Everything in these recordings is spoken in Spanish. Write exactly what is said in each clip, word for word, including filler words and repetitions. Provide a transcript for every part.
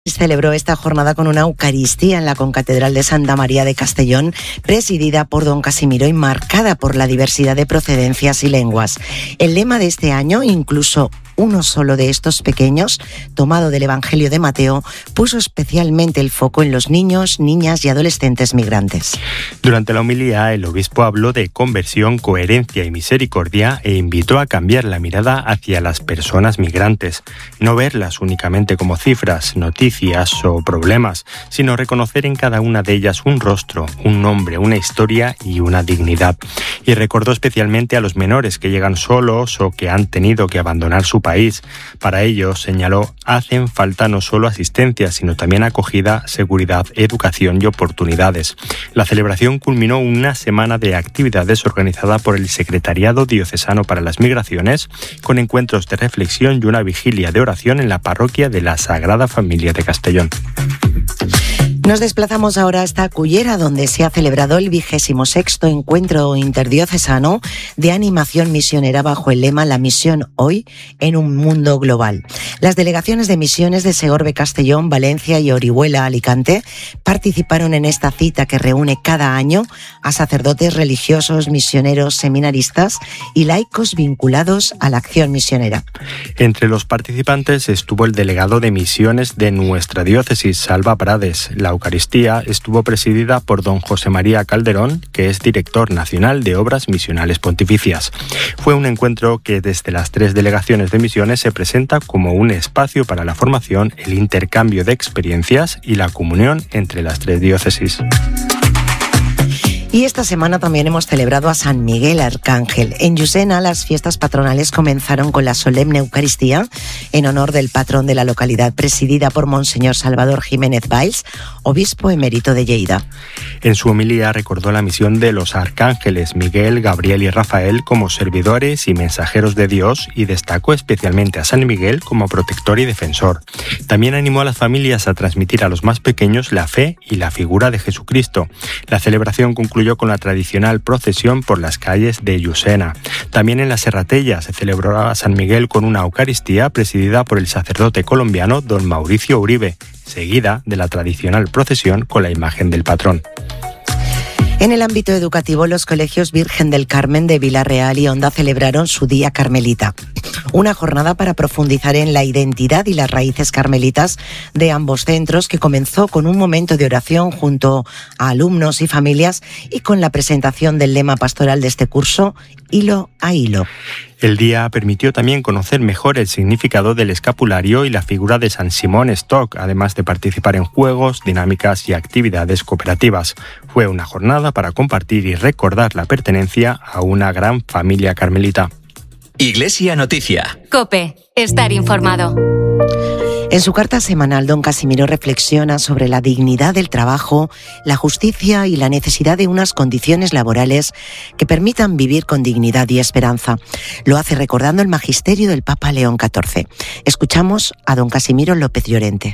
Celebró esta jornada con una Eucaristía en la Concatedral de Santa María de Castellón, presidida por don Casimiro y marcada por la diversidad de procedencias y lenguas. El lema de este año, incluso uno solo de estos pequeños, tomado del Evangelio de Mateo, puso especialmente el foco en los niños, niñas y adolescentes migrantes. Durante la homilía, el obispo habló de conversión, coherencia y misericordia e invitó a cambiar la mirada hacia las personas migrantes, no verlas únicamente como cifras, noticias o problemas, sino reconocer en cada una de ellas un rostro, un nombre, una historia y una dignidad. Y recordó especialmente a los menores que llegan solos o que han tenido que abandonar su país. Para ellos, señaló, hacen falta no solo asistencia, sino también acogida, seguridad, educación y oportunidades. La celebración culminó una semana de actividades organizada por el Secretariado Diocesano para las Migraciones, con encuentros de reflexión y una vigilia de oración en la parroquia de la Sagrada Familia de Castellón. Nos desplazamos ahora hasta Cullera, donde se ha celebrado el vigésimo sexto encuentro interdiocesano de animación misionera bajo el lema La misión hoy en un mundo global. Las delegaciones de misiones de Segorbe, Castellón, Valencia y Orihuela, Alicante, participaron en esta cita que reúne cada año a sacerdotes religiosos, misioneros, seminaristas y laicos vinculados a la acción misionera. Entre los participantes estuvo el delegado de misiones de nuestra diócesis, Salva Prades. La Eucaristía estuvo presidida por don José María Calderón, que es director nacional de Obras Misionales Pontificias. Fue un encuentro que desde las tres delegaciones de misiones se presenta como un espacio para la formación, el intercambio de experiencias y la comunión entre las tres diócesis. Y esta semana también hemos celebrado a San Miguel Arcángel. En Llucena, las fiestas patronales comenzaron con la solemne Eucaristía en honor del patrón de la localidad, presidida por Monseñor Salvador Jiménez Valls, obispo emérito de Lleida. En su homilía recordó la misión de los arcángeles Miguel, Gabriel y Rafael como servidores y mensajeros de Dios y destacó especialmente a San Miguel como protector y defensor. También animó a las familias a transmitir a los más pequeños la fe y la figura de Jesucristo. La celebración concluyó con la tradicional procesión por las calles de Llucena. También en la Serratella se celebró a San Miguel con una Eucaristía presidida por el sacerdote colombiano don Mauricio Uribe, seguida de la tradicional procesión con la imagen del patrón. En el ámbito educativo, los colegios Virgen del Carmen de Villarreal y Honda celebraron su Día Carmelita, una jornada para profundizar en la identidad y las raíces carmelitas de ambos centros, que comenzó con un momento de oración junto a alumnos y familias y con la presentación del lema pastoral de este curso, Hilo a Hilo. El día permitió también conocer mejor el significado del escapulario y la figura de San Simón Stock, además de participar en juegos, dinámicas y actividades cooperativas. Fue una jornada para compartir y recordar la pertenencia a una gran familia carmelita. Iglesia Noticia. COPE. Estar informado. En su carta semanal, don Casimiro reflexiona sobre la dignidad del trabajo, la justicia y la necesidad de unas condiciones laborales que permitan vivir con dignidad y esperanza. Lo hace recordando el magisterio del Papa León catorce. Escuchamos a don Casimiro López Llorente.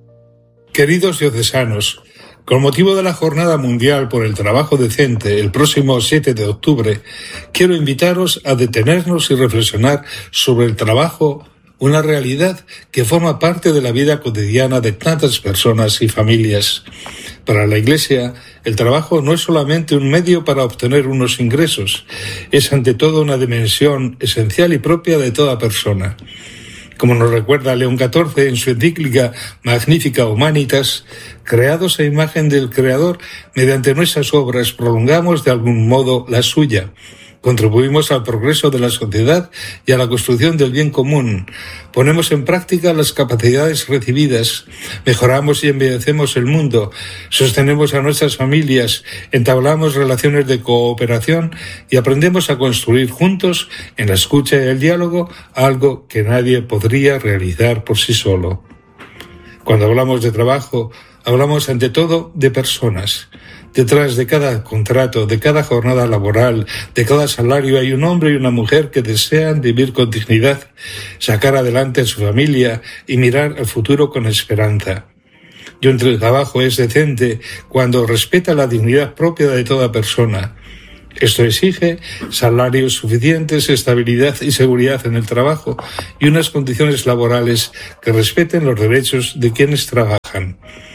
Queridos diocesanos, con motivo de la Jornada Mundial por el Trabajo Decente, el próximo siete de octubre, quiero invitaros a detenernos y reflexionar sobre el trabajo, una realidad que forma parte de la vida cotidiana de tantas personas y familias. Para la Iglesia, el trabajo no es solamente un medio para obtener unos ingresos, es ante todo una dimensión esencial y propia de toda persona. Como nos recuerda León catorce en su encíclica Magnificat Humanitas, creados a imagen del Creador, mediante nuestras obras prolongamos de algún modo la suya. Contribuimos al progreso de la sociedad y a la construcción del bien común. Ponemos en práctica las capacidades recibidas, mejoramos y embellecemos el mundo, sostenemos a nuestras familias, entablamos relaciones de cooperación y aprendemos a construir juntos, en la escucha y el diálogo, algo que nadie podría realizar por sí solo. Cuando hablamos de trabajo, hablamos ante todo de personas. Detrás de cada contrato, de cada jornada laboral, de cada salario hay un hombre y una mujer que desean vivir con dignidad, sacar adelante a su familia y mirar al futuro con esperanza. Y un trabajo es decente cuando respeta la dignidad propia de toda persona. Esto exige salarios suficientes, estabilidad y seguridad en el trabajo y unas condiciones laborales que respeten los derechos de quienes trabajan.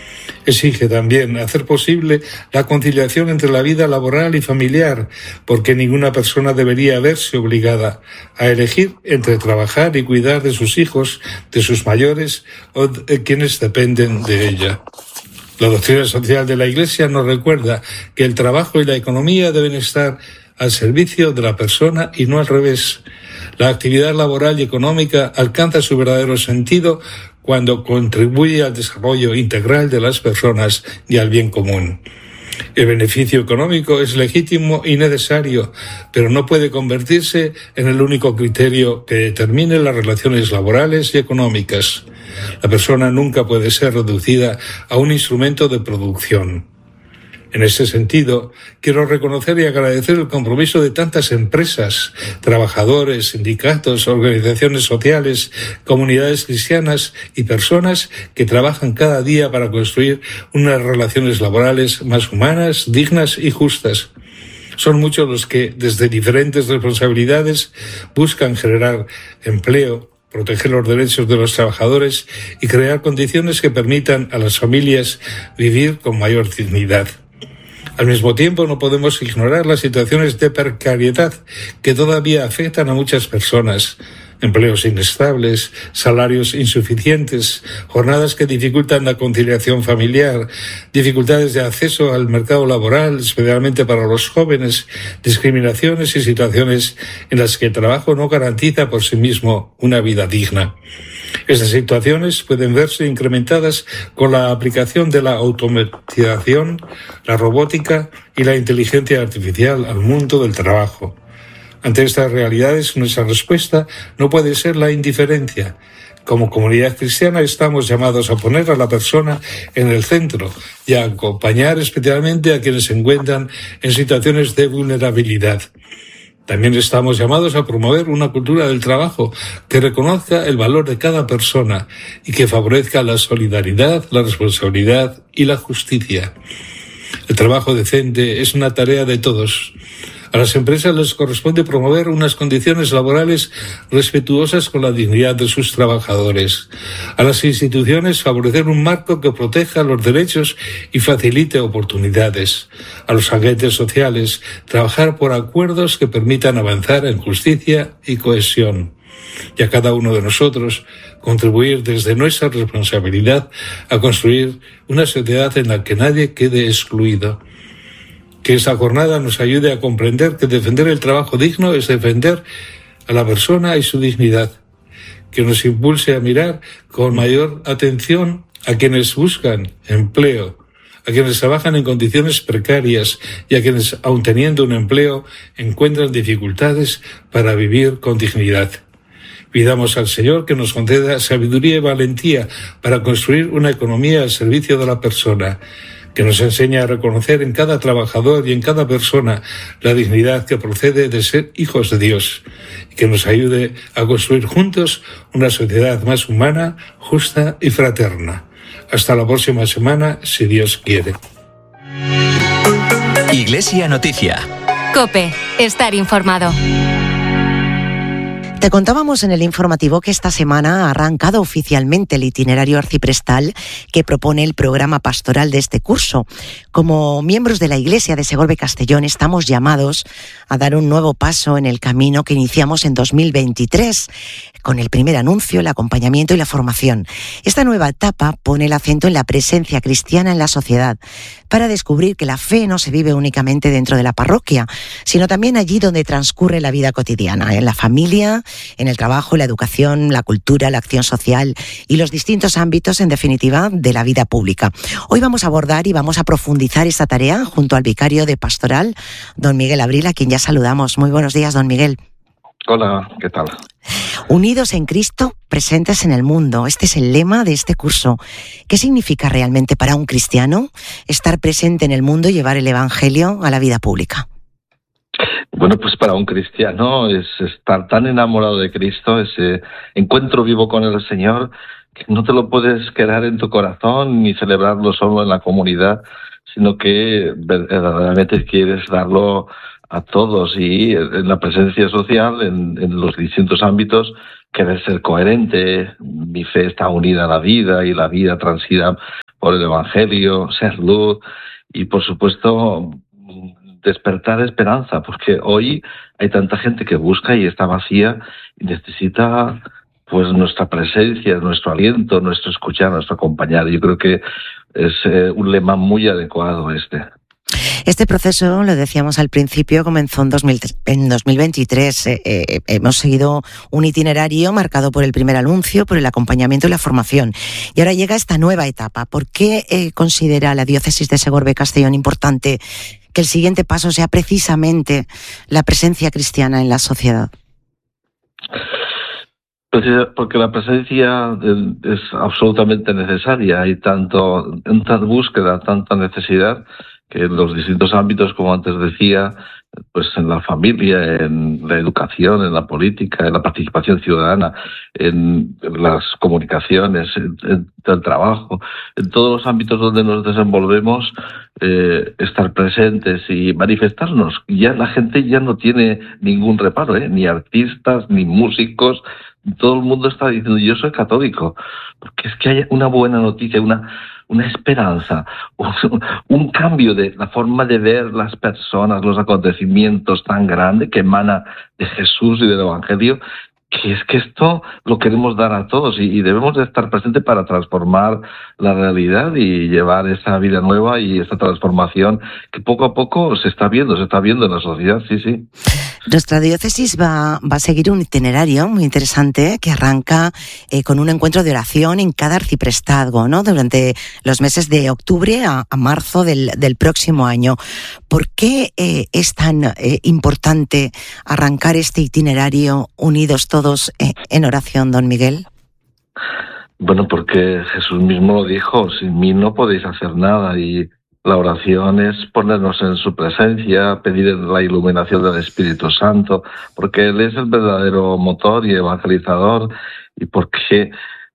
Exige también hacer posible la conciliación entre la vida laboral y familiar, porque ninguna persona debería verse obligada a elegir entre trabajar y cuidar de sus hijos, de sus mayores o de quienes dependen de ella. La doctrina social de la Iglesia nos recuerda que el trabajo y la economía deben estar al servicio de la persona y no al revés. La actividad laboral y económica alcanza su verdadero sentido cuando contribuye al desarrollo integral de las personas y al bien común. El beneficio económico es legítimo y necesario, pero no puede convertirse en el único criterio que determine las relaciones laborales y económicas. La persona nunca puede ser reducida a un instrumento de producción. En ese sentido, quiero reconocer y agradecer el compromiso de tantas empresas, trabajadores, sindicatos, organizaciones sociales, comunidades cristianas y personas que trabajan cada día para construir unas relaciones laborales más humanas, dignas y justas. Son muchos los que, desde diferentes responsabilidades, buscan generar empleo, proteger los derechos de los trabajadores y crear condiciones que permitan a las familias vivir con mayor dignidad. Al mismo tiempo, no podemos ignorar las situaciones de precariedad que todavía afectan a muchas personas. Empleos inestables, salarios insuficientes, jornadas que dificultan la conciliación familiar, dificultades de acceso al mercado laboral, especialmente para los jóvenes, discriminaciones y situaciones en las que el trabajo no garantiza por sí mismo una vida digna. Estas situaciones pueden verse incrementadas con la aplicación de la automatización, la robótica y la inteligencia artificial al mundo del trabajo. Ante estas realidades, nuestra respuesta no puede ser la indiferencia. Como comunidad cristiana estamos llamados a poner a la persona en el centro y a acompañar especialmente a quienes se encuentran en situaciones de vulnerabilidad. También estamos llamados a promover una cultura del trabajo que reconozca el valor de cada persona y que favorezca la solidaridad, la responsabilidad y la justicia. El trabajo decente es una tarea de todos. A las empresas les corresponde promover unas condiciones laborales respetuosas con la dignidad de sus trabajadores. A las instituciones favorecer un marco que proteja los derechos y facilite oportunidades. A los agentes sociales trabajar por acuerdos que permitan avanzar en justicia y cohesión. Y a cada uno de nosotros contribuir desde nuestra responsabilidad a construir una sociedad en la que nadie quede excluido. Que esta jornada nos ayude a comprender que defender el trabajo digno es defender a la persona y su dignidad. Que nos impulse a mirar con mayor atención a quienes buscan empleo, a quienes trabajan en condiciones precarias y a quienes, aun teniendo un empleo, encuentran dificultades para vivir con dignidad. Pidamos al Señor que nos conceda sabiduría y valentía para construir una economía al servicio de la persona, que nos enseñe a reconocer en cada trabajador y en cada persona la dignidad que procede de ser hijos de Dios, y que nos ayude a construir juntos una sociedad más humana, justa y fraterna. Hasta la próxima semana, si Dios quiere. Iglesia Noticia. COPE. Estar informado. Te contábamos en el informativo que esta semana ha arrancado oficialmente el itinerario arciprestal que propone el programa pastoral de este curso. Como miembros de la Iglesia de Segorbe Castellón estamos llamados a dar un nuevo paso en el camino que iniciamos en dos mil veintitrés, con el primer anuncio, el acompañamiento y la formación. Esta nueva etapa pone el acento en la presencia cristiana en la sociedad, para descubrir que la fe no se vive únicamente dentro de la parroquia, sino también allí donde transcurre la vida cotidiana, en la familia, en el trabajo, la educación, la cultura, la acción social y los distintos ámbitos, en definitiva, de la vida pública. Hoy vamos a abordar y vamos a profundizar esta tarea junto al vicario de Pastoral, don Miguel Abril, a quien ya saludamos. Muy buenos días, don Miguel. Hola, ¿qué tal? Unidos en Cristo, presentes en el mundo. Este es el lema de este curso. ¿Qué significa realmente para un cristiano estar presente en el mundo y llevar el Evangelio a la vida pública? Bueno, pues para un cristiano es estar tan enamorado de Cristo, ese encuentro vivo con el Señor, que no te lo puedes quedar en tu corazón ni celebrarlo solo en la comunidad, sino que verdaderamente quieres darlo a todos y en la presencia social, en, en los distintos ámbitos, querer ser coherente. Mi fe está unida a la vida y la vida transida por el Evangelio, ser luz y, por supuesto, despertar esperanza, porque hoy hay tanta gente que busca y está vacía y necesita pues nuestra presencia, nuestro aliento, nuestro escuchar, nuestro acompañar. Yo creo que es eh, un lema muy adecuado este. Este proceso, lo decíamos al principio, comenzó en, dos mil, en dos mil veintitrés. Eh, eh, hemos seguido un itinerario marcado por el primer anuncio, por el acompañamiento y la formación. Y ahora llega esta nueva etapa. ¿Por qué eh, considera la diócesis de Segorbe-Castellón importante que el siguiente paso sea precisamente la presencia cristiana en la sociedad? Porque la presencia es absolutamente necesaria. Hay tanto, tanta búsqueda, tanta necesidad, que en los distintos ámbitos, como antes decía, pues en la familia, en la educación, en la política, en la participación ciudadana, en las comunicaciones, en, en el trabajo, en todos los ámbitos donde nos desenvolvemos, eh, estar presentes y manifestarnos. Ya la gente ya no tiene ningún reparo, ¿eh? Ni artistas, ni músicos. Todo el mundo está diciendo, yo soy católico, porque es que hay una buena noticia, una una esperanza, un, un cambio de la forma de ver las personas, los acontecimientos tan grande que emana de Jesús y del Evangelio, que es que esto lo queremos dar a todos y, y debemos de estar presentes para transformar la realidad y llevar esa vida nueva y esa transformación que poco a poco se está viendo, se está viendo en la sociedad, sí, sí. Nuestra diócesis va, va a seguir un itinerario muy interesante que arranca eh, con un encuentro de oración en cada arciprestazgo, ¿no? Durante los meses de octubre a, a marzo del, del próximo año. ¿Por qué eh, es tan eh, importante arrancar este itinerario unidos todos eh, en oración, don Miguel? Bueno, porque Jesús mismo lo dijo, sin mí no podéis hacer nada, y la oración es ponernos en su presencia, pedir la iluminación del Espíritu Santo, porque Él es el verdadero motor y evangelizador, y porque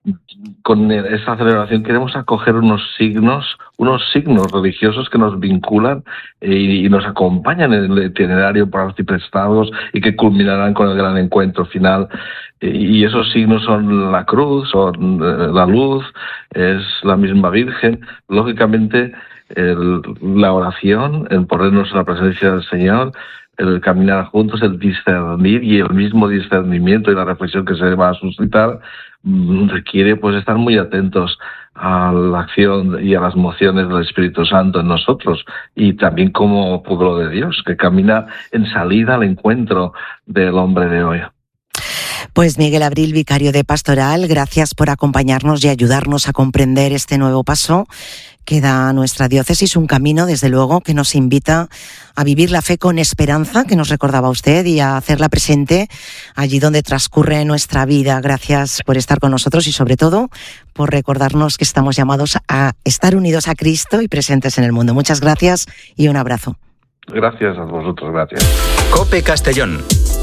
con esa celebración queremos acoger unos signos, unos signos religiosos que nos vinculan y, y nos acompañan en el itinerario por arciprestazgos y que culminarán con el gran encuentro final. Y esos signos son la cruz, son la luz, es la misma Virgen. Lógicamente, el, la oración, el ponernos en la presencia del Señor, el caminar juntos, el discernir y el mismo discernimiento y la reflexión que se va a suscitar requiere pues estar muy atentos a la acción y a las mociones del Espíritu Santo en nosotros y también como pueblo de Dios que camina en salida al encuentro del hombre de hoy. Pues Miguel Abril, vicario de Pastoral, gracias por acompañarnos y ayudarnos a comprender este nuevo paso que da nuestra diócesis, un camino, desde luego, que nos invita a vivir la fe con esperanza, que nos recordaba usted, y a hacerla presente allí donde transcurre nuestra vida. Gracias por estar con nosotros y, sobre todo, por recordarnos que estamos llamados a estar unidos a Cristo y presentes en el mundo. Muchas gracias y un abrazo. Gracias a vosotros, gracias. COPE Castellón.